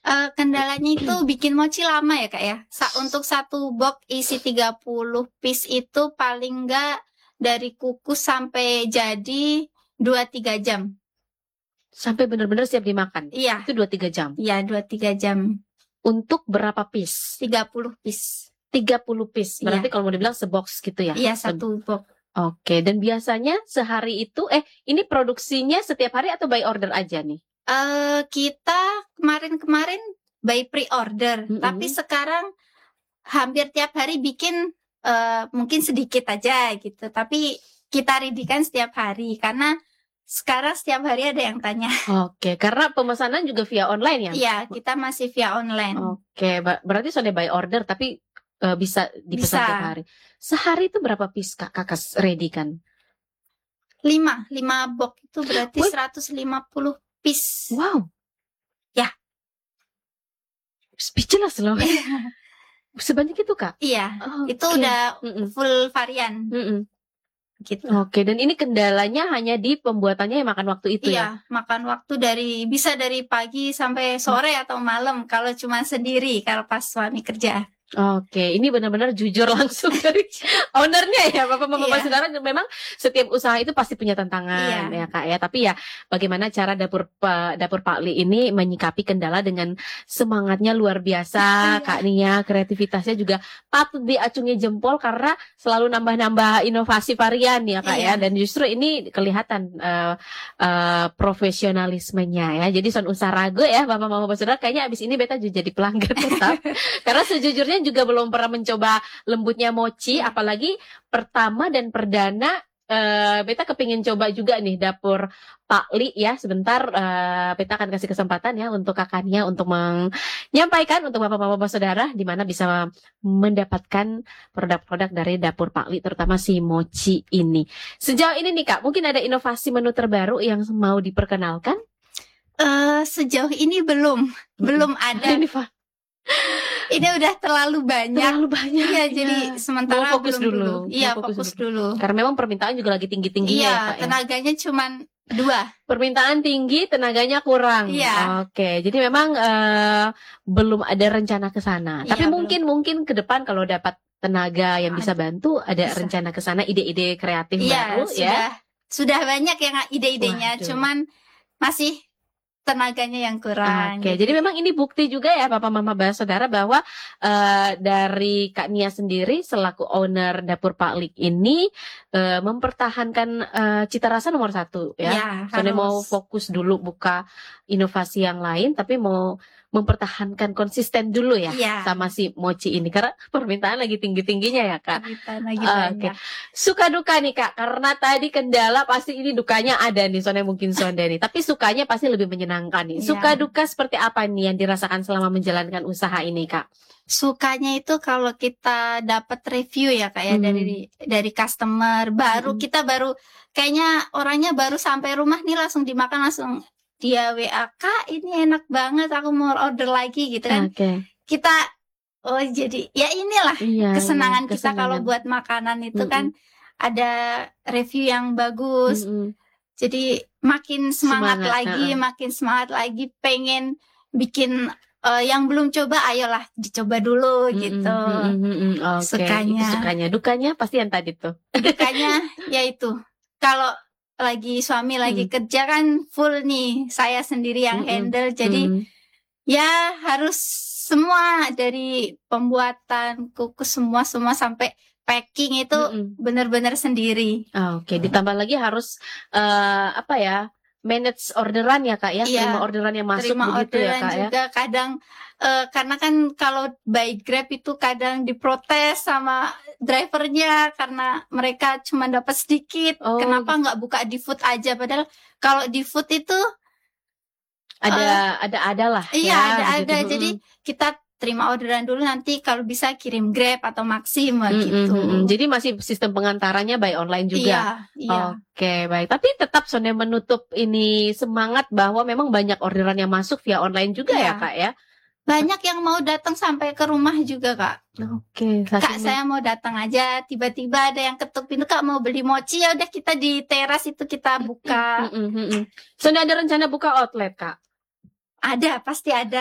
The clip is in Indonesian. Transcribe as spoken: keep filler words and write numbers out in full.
Uh, kendalanya itu bikin mochi lama ya Kak ya. Sa- untuk satu box isi tiga puluh piece itu paling enggak dari kukus sampai jadi dua tiga jam. Sampai benar-benar siap dimakan? Iya. Itu dua tiga jam? Iya, dua tiga jam. Untuk berapa piece? tiga puluh piece. tiga puluh piece, berarti Iya. kalau mau dibilang sebox gitu ya? Iya, satu box. Oke, dan biasanya sehari itu, eh ini produksinya setiap hari atau by order aja nih? Uh, kita kemarin-kemarin by pre-order, Mm-mm. tapi sekarang hampir tiap hari bikin uh, mungkin sedikit aja gitu. Tapi kita ready-kan setiap hari, karena sekarang setiap hari ada yang tanya. Oke, karena pemesanan juga via online ya? Iya, kita masih via online. Oke, ber- berarti sudah by order, tapi uh, bisa dipesan Bisa. tiap hari. Sehari itu berapa piece kak kakak ready kan? Lima, lima box itu berarti Wih. seratus lima puluh piece. Wow. Ya. Speechless loh. Sebanyak itu kak? Iya, oh, itu okay. udah Mm-mm. full varian. Mm-mm. Gitu. Oke, dan ini kendalanya hanya di pembuatannya yang makan waktu itu iya, ya? Makan waktu dari bisa dari pagi sampai sore hmm. atau malam kalau cuma sendiri, kalau pas suami kerja. Oke, ini benar-benar jujur langsung dari ownernya ya, Bapak-bapak iya. saudara. Memang setiap usaha itu pasti punya tantangan iya. ya Kak ya. Tapi ya bagaimana cara dapur dapur Pak Li ini menyikapi kendala dengan semangatnya luar biasa, iya. Kak Nia, kreativitasnya juga patut diacungi jempol karena selalu nambah-nambah inovasi varian ya Kak iya. ya. Dan justru ini kelihatan uh, uh, profesionalismenya ya. Jadi son usaha ragu ya Bapak-bapak saudara. Kayaknya abis ini beta jadi pelanggan tetap. Karena sejujurnya juga belum pernah mencoba lembutnya mochi, apalagi pertama dan perdana. Uh, beta kepingin coba juga nih dapur Pak Li ya. Sebentar uh, beta akan kasih kesempatan ya untuk kakaknya untuk menyampaikan untuk bapak-bapak saudara di mana bisa mendapatkan produk-produk dari dapur Pak Li, terutama si mochi ini. Sejauh ini nih Kak, mungkin ada inovasi menu terbaru yang mau diperkenalkan? Uh, sejauh ini belum, hmm. belum ada. Ini Ini udah terlalu banyak. Terlalu banyak. Iya, ya. Jadi sementara mau fokus belum dulu. dulu. Iya, fokus, fokus dulu. dulu. Karena memang permintaan juga lagi tinggi-tingginya iya, ya, Kak. Iya, tenaganya cuma dua. Permintaan tinggi, tenaganya kurang. Iya. Oke, jadi memang uh, belum ada rencana ke sana. Iya, Tapi mungkin belum. mungkin ke depan kalau dapat tenaga yang bisa bantu, ada bisa. rencana ke sana, ide-ide kreatif iya, baru sudah, ya. Sudah banyak yang ide-idenya, Waduh. cuman masih tenaganya yang kurang. Oke, gitu. Jadi memang ini bukti juga ya Bapak Mama saudara bahwa uh, dari Kak Nia sendiri selaku owner dapur Pak Lik ini uh, mempertahankan uh, cita rasa nomor satu ya. ya Soalnya mau fokus dulu buka inovasi yang lain, tapi mau mempertahankan konsisten dulu ya, ya. sama si mochi ini karena permintaan lagi tinggi-tingginya ya Kak. Permintaan lagi uh, banyak. Okay. Suka duka nih Kak, karena tadi kendala pasti ini dukanya ada nih, soalnya mungkin sonde nih. Tapi sukanya pasti lebih menyenangkan nih. Suka ya. Duka seperti apa nih yang dirasakan selama menjalankan usaha ini Kak? Sukanya itu kalau kita dapat review ya Kak ya, hmm. dari dari customer baru, hmm. kita baru kayaknya orangnya baru sampai rumah nih langsung dimakan, langsung dia W A, Kak ini enak banget, aku mau order lagi gitu kan. Okay. Kita oh jadi ya inilah iya, kesenangan, iya, kita kesenangan. kalau buat makanan itu mm-mm. kan ada review yang bagus. Mm-mm. Jadi makin semangat, semangat lagi, uh-uh. makin semangat lagi pengen bikin uh, yang belum coba, ayolah dicoba dulu mm-mm. gitu. Mm-mm. Okay. Sukanya. Itu sukanya, dukanya pasti yang tadi tuh. Dukanya yaitu kalau lagi suami lagi hmm. kerja kan full nih saya sendiri yang hmm. handle, jadi hmm. ya harus semua dari pembuatan kukus semua semua sampai packing itu hmm. benar-benar sendiri. Oh, Oke, okay. Ditambah lagi harus uh, apa ya, manage orderan ya Kak ya, iya, terima orderan yang masuk terima begitu orderan ya Kak juga ya. Kadang uh, karena kan kalau by Grab itu kadang diprotes sama drivernya karena mereka cuma dapat sedikit. Oh. Kenapa nggak buka di food aja? Padahal kalau di food itu ada uh, ada ada lah. Iya, ya, ada gitu. ada. Jadi kita terima orderan dulu, nanti kalau bisa kirim Grab atau Maxim mm, gitu. Mm, mm, mm. Jadi masih sistem pengantarannya by online juga. Iya, iya. Oke, baik. Tapi tetap Sonde menutup ini semangat bahwa memang banyak orderan yang masuk via online juga iya. ya Kak ya. Banyak yang mau datang sampai ke rumah juga Kak. Oke. Kak saya mau datang aja, tiba-tiba ada yang ketuk pintu, Kak mau beli mochi, ya udah kita di teras itu kita buka. Mm, mm, mm, mm. Sonde ada rencana buka outlet Kak? Ada, pasti ada.